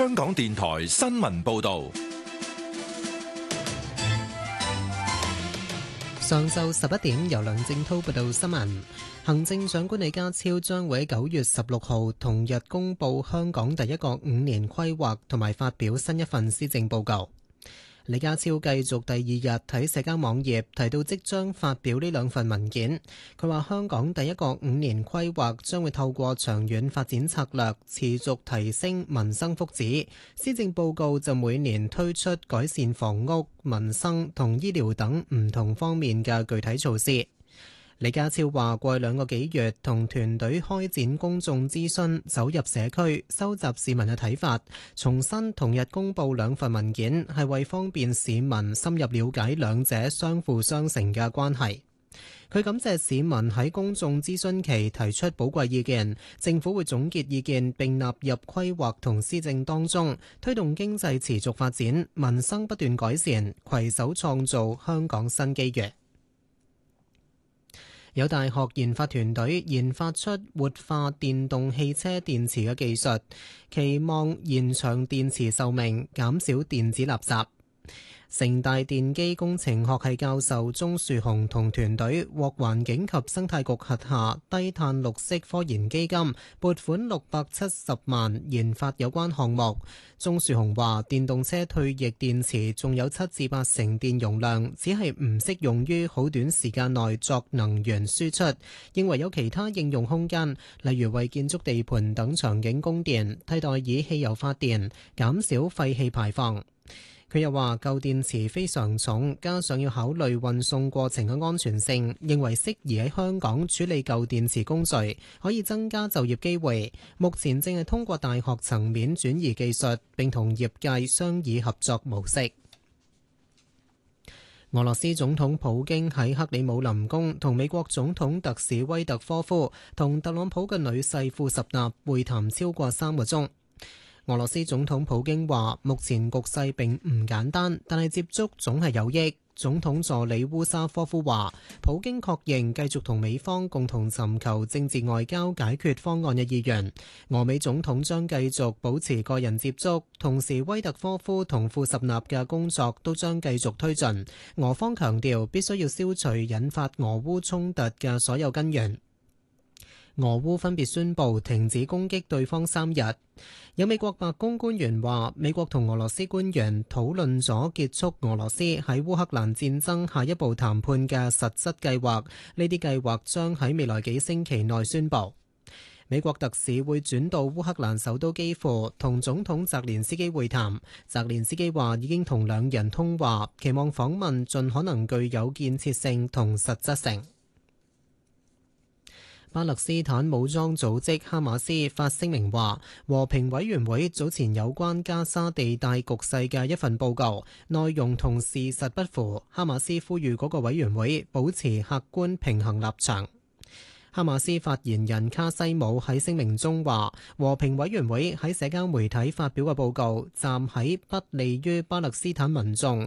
香港電台新聞報道。 上晝11點，由梁正滔報道新聞。行政長官李家超將會喺9月16號同日公布香港第一個5年規劃，同埋發表新一份施政報告。李家超繼續第二日喺社交網頁提到即將發表呢兩份文件。佢話香港第一個5年規劃將會透過長遠發展策略，持續提升民生福祉。施政報告就每年推出改善房屋、民生同醫療等唔同方面嘅具體措施。李家超話：過去2個幾月同團隊開展公眾諮詢，走入社區，收集市民嘅睇法，重新同日公布兩份文件，係為方便市民深入了解兩者相輔相成嘅關係。佢感謝市民喺公眾諮詢期提出寶貴意見，政府會總結意見並納入規劃同施政當中，推動經濟持續發展，民生不斷改善，攜手創造香港新機遇。有大學研發團隊研發出活化電動汽車電池嘅技術，期望延長電池壽命，減少電子垃圾。城大電機工程學系教授鍾樹雄同團隊獲環境及生態局轄下低碳綠色科研基金撥款670萬研發有關項目。鍾樹雄話：電動車退役電池仲有7至8成電容量，只係唔適用於好短時間內作能源輸出，認為有其他應用空間，例如為建築地盤等場景供電，替代以汽油發電，減少廢氣排放。佢又話：舊電池非常重，加上要考慮運送過程嘅安全性，認為適宜喺香港處理舊電池工序，可以增加就業機會。目前正係通過大學層面轉移技術，並同業界商議合作模式。俄羅斯總統普京喺克里姆林宮同美國總統特使威特科夫同特朗普嘅女婿庫什納會談超過3個鐘。俄羅斯總統普京話：目前局勢並唔簡單，但係接觸總係有益。總統助理烏沙科夫話：普京確認繼續同美方共同尋求政治外交解決方案嘅意願。俄美總統將繼續保持個人接觸，同時威特科夫同庫什納嘅工作都將繼續推進。俄方強調必須要消除引發俄烏衝突嘅所有根源。俄烏分別宣布停止攻擊對方3日。有美國白宮官員話，美國同俄羅斯官員討論咗結束俄羅斯喺烏克蘭戰爭下一步談判嘅實質計劃，呢啲計劃將喺未來幾星期內宣布。美國特使會轉到烏克蘭首都基輔同總統澤連斯基會談。澤連斯基話已經同兩人通話，期望訪問盡可能具有建設性同實質性。巴勒斯坦武裝組織哈馬斯發聲明話，和平委員會早前有關加沙地帶局勢嘅一份報告，內容同事實不符。哈馬斯呼籲嗰個委員會保持客觀平衡立場。哈馬斯發言人卡西姆喺聲明中話，和平委員會喺社交媒體發表嘅報告站喺不利於巴勒斯坦民眾